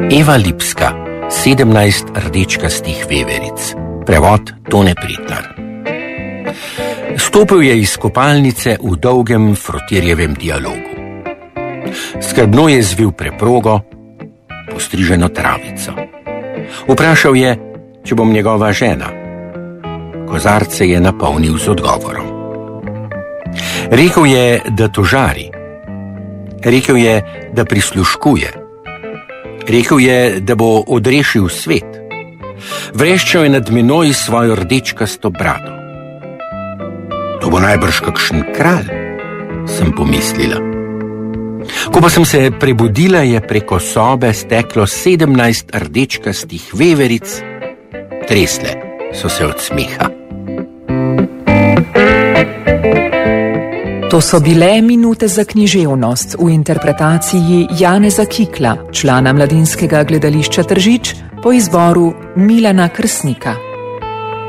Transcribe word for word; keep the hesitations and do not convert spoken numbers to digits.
Eva Lipska, sedemnajst rdečkastih veveric. Prevod Tone Pretnar. Stopil je iz kopalnice v dolgem frotirjevem dialogu. Skrbno je zvil preprogo, postriženo travico. Vprašal je, če bom njegova žena. Kozarce je napolnil z odgovorom. Rekel je, da tožari. Rekel je, da prisluškuje. Rekel je, da bo odrešil svet. Vreščal je nad menoj svojo rdečkasto brado. To bo najbrž kakšen kralj, sem pomislila. Ko pa sem se prebudila, je preko sobe steklo sedemnajst rdečkastih veveric, tresle so se od smeha. To so bile minute za književnost v interpretaciji Janeza Kikla, člana Mladinskega gledališča Tržič, po izboru Milana Krsnika.